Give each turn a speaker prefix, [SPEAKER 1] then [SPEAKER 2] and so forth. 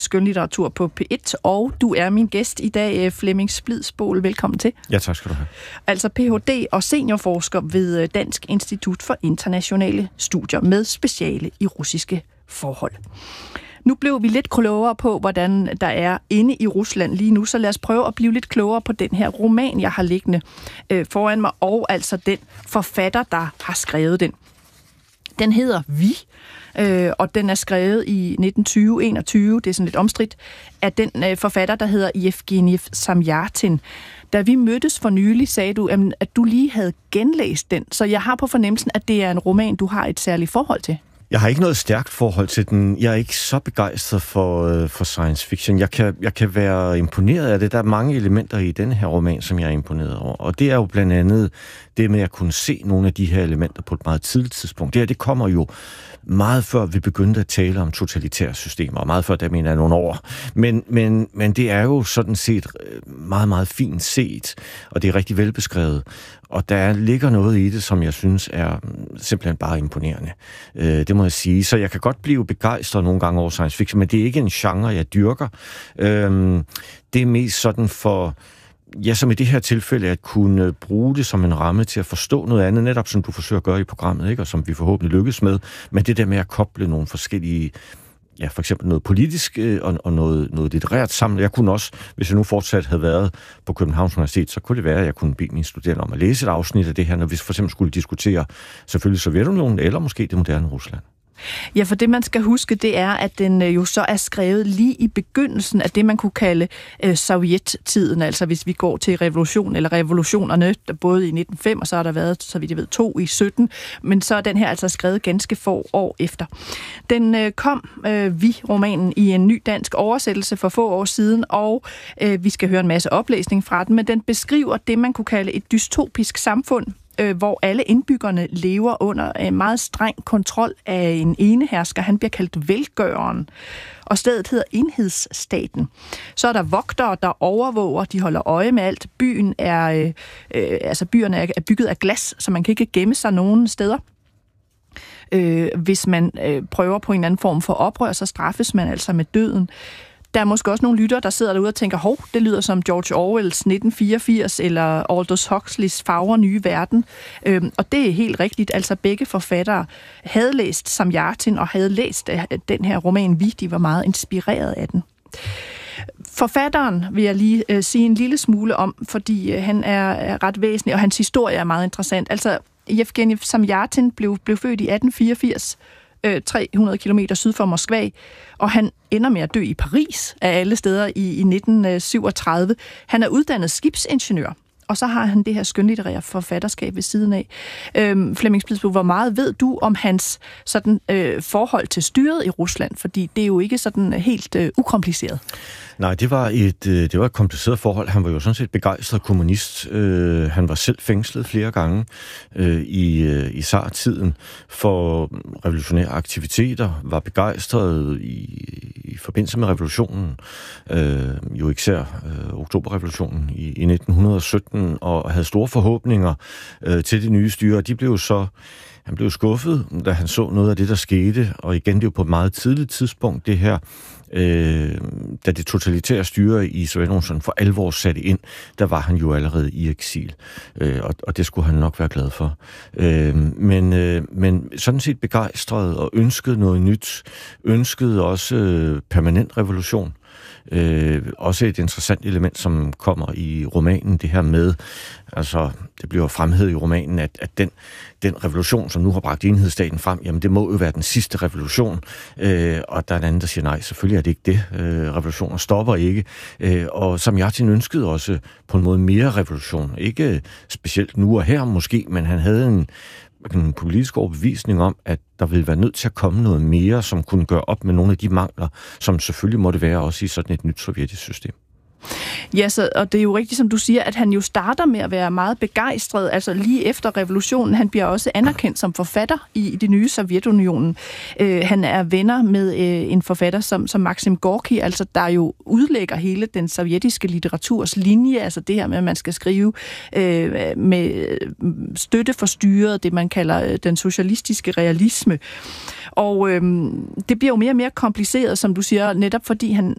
[SPEAKER 1] skønlitteratur på P1, og du er min gæst i dag, Flemming Splidsboel. Velkommen til.
[SPEAKER 2] Ja, tak skal du have.
[SPEAKER 1] Altså Ph.D. og seniorforsker ved Dansk Institut for Internationale Studier med speciale i russiske forhold. Nu blev vi lidt klogere på, hvordan der er inde i Rusland lige nu, så lad os prøve at blive lidt klogere på den her roman, jeg har liggende foran mig, og altså den forfatter, der har skrevet den. Den hedder Vi, og den er skrevet i 1920-21, det er sådan lidt omstridt, af den forfatter, der hedder Yevgeny Zamjatin. Da vi mødtes for nylig, sagde du, at du lige havde genlæst den, så jeg har på fornemmelsen, at det er en roman, du har et særligt forhold til.
[SPEAKER 2] Jeg har ikke noget stærkt forhold til den. Jeg er ikke så begejstret for science fiction. Jeg kan være imponeret af det. Der er mange elementer i den her roman, som jeg er imponeret over. Og det er jo blandt andet det med at kunne se nogle af de her elementer på et meget tidligt tidspunkt. Det kommer jo meget før vi begyndte at tale om totalitære systemer, og meget før, der mener jeg nogle år. Men det er jo sådan set meget, meget fint set, og det er rigtig velbeskrevet. Og der ligger noget i det, som jeg synes er simpelthen bare imponerende. Det må jeg sige. Så jeg kan godt blive begejstret nogle gange over science fiction, men det er ikke en genre, jeg dyrker. Det er mest sådan for... Ja, som i det her tilfælde, at kunne bruge det som en ramme til at forstå noget andet, netop som du forsøger at gøre i programmet, ikke? Og som vi forhåbentlig lykkes med. Men det der med at koble nogle forskellige, ja, for eksempel noget politisk og noget litterært sammen. Jeg kunne også, hvis jeg nu fortsat havde været på Københavns Universitet, så kunne det være, at jeg kunne bede mine studerende om at læse et afsnit af det her, når vi for eksempel skulle diskutere selvfølgelig Sovjetunionen eller måske det moderne Rusland.
[SPEAKER 1] Ja, for det man skal huske, det er, at den jo så er skrevet lige i begyndelsen af det, man kunne kalde sovjettiden, altså hvis vi går til revolution eller revolutionerne, der både i 1905, og så har der været, så vidt jeg ved, 2 i 17, men så er den her altså skrevet ganske få år efter. Den kom, romanen, i en ny dansk oversættelse for få år siden, og vi skal høre en masse oplæsning fra den, men den beskriver det, man kunne kalde et dystopisk samfund, hvor alle indbyggerne lever under en meget streng kontrol af en enehersker. Han bliver kaldt velgøreren, og stedet hedder enhedsstaten. Så er der vogtere, der overvåger, de holder øje med alt. Byerne er bygget af glas, så man kan ikke gemme sig nogen steder. Hvis man prøver på en eller anden form for oprør, så straffes man altså med døden. Der er måske også nogle lyttere, der sidder derude og tænker, hov, det lyder som George Orwells 1984 eller Aldous Huxleys Fagre nye verden. Og det er helt rigtigt. Altså begge forfattere havde læst Zamjatin og havde læst den her roman Vi. De var meget inspireret af den. Forfatteren vil jeg lige sige en lille smule om, fordi han er ret væsentlig, og hans historie er meget interessant. Altså Yevgeny Zamjatin blev født i 1884, 300 kilometer syd for Moskva, og han ender med at dø i Paris af alle steder i 1937. Han er uddannet skibsingeniør, og så har han det her skønlitterære forfatterskab ved siden af. Flemming Splidsboel, hvor meget ved du om hans sådan, forhold til styret i Rusland? Fordi det er jo ikke sådan helt ukompliceret.
[SPEAKER 2] Nej, det var et kompliceret forhold. Han var jo sådan set begejstret kommunist. Han var selv fængslet flere gange i tsartiden for revolutionære aktiviteter, var begejstret i forbindelse med revolutionen, jo især oktoberrevolutionen i 1917, og havde store forhåbninger til det nye styre. Han blev skuffet, da han så noget af det, der skete, og igen, det er jo på et meget tidligt tidspunkt, det her, da det totalitære styre i Sovjetunionen for alvor satte ind, der var han jo allerede i eksil, og det skulle han nok være glad for. Men sådan set begejstret og ønskede noget nyt, ønskede også permanent revolution. Også et interessant element, som kommer i romanen, det her med, altså det bliver fremhævet i romanen, at den revolution, som nu har bragt enhedsstaten frem, jamen det må jo være den sidste revolution, og der er en anden, der siger nej, selvfølgelig er det ikke det. Revolutioner stopper ikke, og Zamjatin ønskede også på en måde mere revolution, ikke specielt nu og her måske, men han havde en politisk overbevisning om, at der ville være nødt til at komme noget mere, som kunne gøre op med nogle af de mangler, som selvfølgelig måtte være også i sådan et nyt sovjetisk system.
[SPEAKER 1] Ja, og det er jo rigtigt, som du siger, at han jo starter med at være meget begejstret, altså lige efter revolutionen. Han bliver også anerkendt som forfatter i det nye Sovjetunionen. Han er venner med en forfatter som Maxim Gorki, altså der jo udlægger hele den sovjetiske litteraturs linje, altså det her med, at man skal skrive med støtte for styret, det man kalder den socialistiske realisme. Og det bliver jo mere og mere kompliceret, som du siger, netop fordi han